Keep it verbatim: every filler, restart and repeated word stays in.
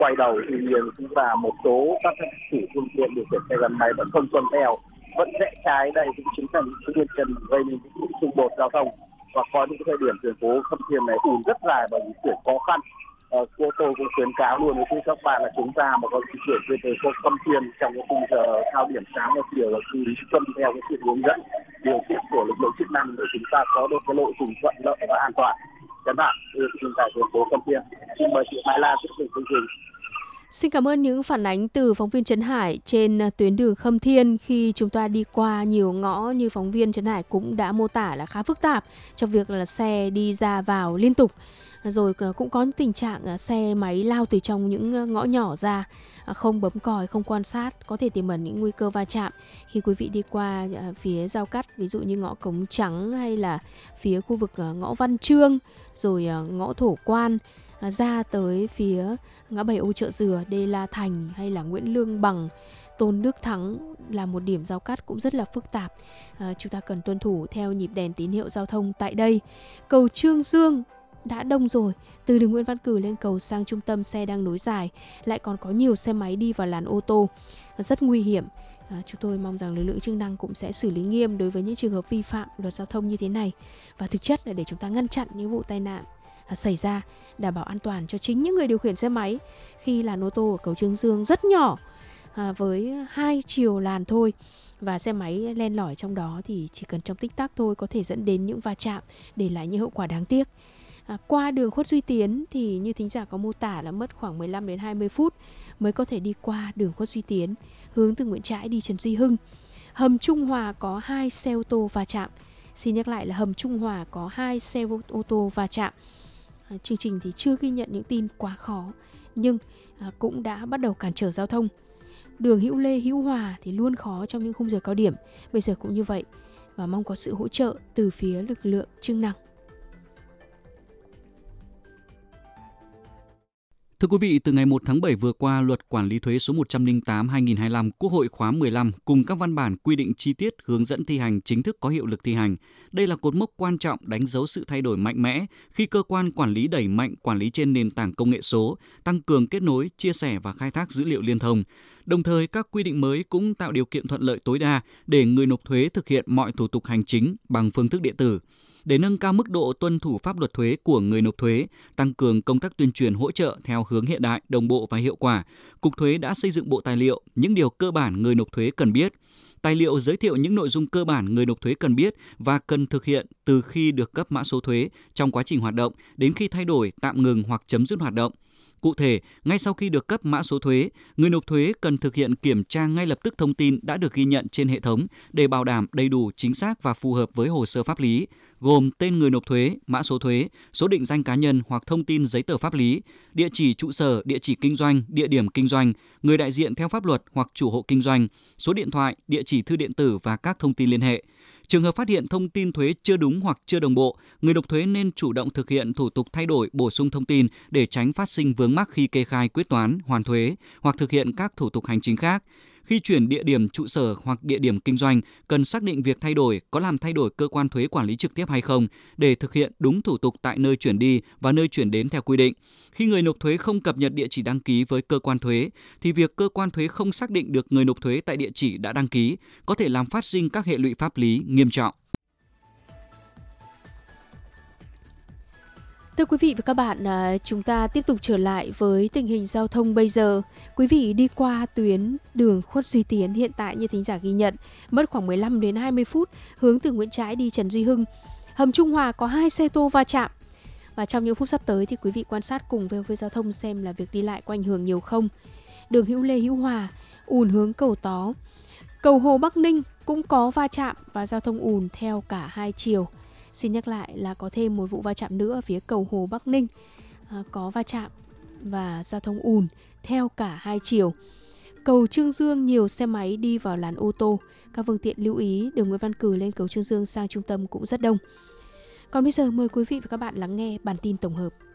quay đầu. Tuy nhiên cũng là một số các chủ phương tiện điều khiển xe gắn máy vẫn không tuân theo, vẫn rẽ trái. Đây cũng chính là những nguyên nhân gây nên những xung đột giao thông, và có những thời điểm tuyến phố Khâm Thiên này ùn rất dài bởi vì chuyển khó khăn. Ờ, cô tôi cũng khuyến cáo luôn với các bạn là chúng ta mà có di chuyển về tới phố Khâm Thiên trong cái khung giờ cao điểm sáng và chiều là chú ý tuân theo cái sự hướng dẫn điều tiết của lực lượng chức năng để chúng ta có được cái lộ trình thuận lợi và an toàn. Các bạn, hiện tại tuyến phố Khâm Thiên. Xin mời chị Mai Lan tiếp tục chương trình. Xin cảm ơn những phản ánh từ phóng viên Trấn Hải trên tuyến đường Khâm Thiên. Khi chúng ta đi qua nhiều ngõ như phóng viên Trấn Hải cũng đã mô tả là khá phức tạp trong việc là xe đi ra vào liên tục. Rồi cũng có những tình trạng xe máy lao từ trong những ngõ nhỏ ra, không bấm còi, không quan sát, có thể tiềm ẩn những nguy cơ va chạm khi quý vị đi qua phía giao cắt, ví dụ như ngõ Cống Trắng hay là phía khu vực ngõ Văn Chương, rồi ngõ Thổ Quan, ra tới phía ngã bảy Ô Chợ Dừa, Đê La Thành hay là Nguyễn Lương Bằng, Tôn Đức Thắng là một điểm giao cắt cũng rất là phức tạp. À, chúng ta cần tuân thủ theo nhịp đèn tín hiệu giao thông tại đây. Cầu Trương Dương đã đông rồi, từ đường Nguyễn Văn Cử lên cầu sang trung tâm xe đang nối dài, lại còn có nhiều xe máy đi vào làn ô tô, rất nguy hiểm. À, chúng tôi mong rằng lực lượng chức năng cũng sẽ xử lý nghiêm đối với những trường hợp vi phạm luật giao thông như thế này, và thực chất là để chúng ta ngăn chặn những vụ tai nạn à, xảy ra, đảm bảo an toàn cho chính những người điều khiển xe máy khi làn ô tô ở cầu Trương Dương rất nhỏ, à, với hai chiều làn thôi, và xe máy len lỏi trong đó thì chỉ cần trong tích tắc thôi có thể dẫn đến những va chạm, để lại những hậu quả đáng tiếc. À, qua đường Khuất Duy Tiến thì như thính giả có mô tả là mất khoảng mười lăm đến hai mươi phút mới có thể đi qua đường Khuất Duy Tiến hướng từ Nguyễn Trãi đi Trần Duy Hưng. Hầm Trung Hòa có hai xe ô tô va chạm. Xin nhắc lại là hầm Trung Hòa có hai xe ô tô va chạm. À, chương trình thì chưa ghi nhận những tin quá khó, nhưng à, cũng đã bắt đầu cản trở giao thông. Đường Hữu Lê Hữu Hòa thì luôn khó trong những khung giờ cao điểm, bây giờ cũng như vậy, và mong có sự hỗ trợ từ phía lực lượng chức năng. Thưa quý vị, từ ngày một tháng bảy vừa qua, Luật Quản lý thuế số một trăm lẻ tám trên hai nghìn không trăm hai mươi lăm, Quốc hội khóa mười lăm cùng các văn bản quy định chi tiết hướng dẫn thi hành chính thức có hiệu lực thi hành. Đây là cột mốc quan trọng đánh dấu sự thay đổi mạnh mẽ khi cơ quan quản lý đẩy mạnh quản lý trên nền tảng công nghệ số, tăng cường kết nối, chia sẻ và khai thác dữ liệu liên thông. Đồng thời, các quy định mới cũng tạo điều kiện thuận lợi tối đa để người nộp thuế thực hiện mọi thủ tục hành chính bằng phương thức điện tử. Để nâng cao mức độ tuân thủ pháp luật thuế của người nộp thuế, tăng cường công tác tuyên truyền hỗ trợ theo hướng hiện đại, đồng bộ và hiệu quả, Cục Thuế đã xây dựng bộ tài liệu những điều cơ bản người nộp thuế cần biết. Tài liệu giới thiệu những nội dung cơ bản người nộp thuế cần biết và cần thực hiện từ khi được cấp mã số thuế trong quá trình hoạt động đến khi thay đổi, tạm ngừng hoặc chấm dứt hoạt động. Cụ thể, ngay sau khi được cấp mã số thuế, người nộp thuế cần thực hiện kiểm tra ngay lập tức thông tin đã được ghi nhận trên hệ thống để bảo đảm đầy đủ, chính xác và phù hợp với hồ sơ pháp lý, gồm tên người nộp thuế, mã số thuế, số định danh cá nhân hoặc thông tin giấy tờ pháp lý, địa chỉ trụ sở, địa chỉ kinh doanh, địa điểm kinh doanh, người đại diện theo pháp luật hoặc chủ hộ kinh doanh, số điện thoại, địa chỉ thư điện tử và các thông tin liên hệ. Trường hợp phát hiện thông tin thuế chưa đúng hoặc chưa đồng bộ, người nộp thuế nên chủ động thực hiện thủ tục thay đổi, bổ sung thông tin để tránh phát sinh vướng mắc khi kê khai quyết toán, hoàn thuế hoặc thực hiện các thủ tục hành chính khác. Khi chuyển địa điểm trụ sở hoặc địa điểm kinh doanh, cần xác định việc thay đổi có làm thay đổi cơ quan thuế quản lý trực tiếp hay không để thực hiện đúng thủ tục tại nơi chuyển đi và nơi chuyển đến theo quy định. Khi người nộp thuế không cập nhật địa chỉ đăng ký với cơ quan thuế, thì việc cơ quan thuế không xác định được người nộp thuế tại địa chỉ đã đăng ký có thể làm phát sinh các hệ lụy pháp lý nghiêm trọng. Thưa quý vị và các bạn, chúng ta tiếp tục trở lại với tình hình giao thông bây giờ. Quý vị đi qua tuyến đường Khuất Duy Tiến hiện tại như thính giả ghi nhận mất khoảng mười lăm đến hai mươi phút hướng từ Nguyễn Trãi đi Trần Duy Hưng. Hầm Trung Hòa có hai xe ô tô va chạm. Và trong những phút sắp tới thì quý vị quan sát cùng vê o vê Giao thông xem là việc đi lại có ảnh hưởng nhiều không. Đường Hữu Lê Hữu Hòa ùn hướng cầu Tó. Cầu Hồ Bắc Ninh cũng có va chạm và giao thông ùn theo cả hai chiều. Xin nhắc lại là có thêm một vụ va chạm nữa ở phía cầu Hồ Bắc Ninh, à, có va chạm và giao thông ùn theo cả hai chiều. Cầu Trương Dương nhiều xe máy đi vào làn ô tô, các phương tiện lưu ý đường Nguyễn Văn Cử lên cầu Trương Dương sang trung tâm cũng rất đông. Còn bây giờ mời quý vị và các bạn lắng nghe bản tin tổng hợp.